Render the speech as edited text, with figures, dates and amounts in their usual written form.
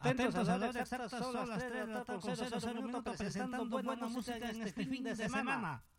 Atentos a la hora exacta, son las 3 de la tarde con 00 minutos presentando buena música en este fin de semana.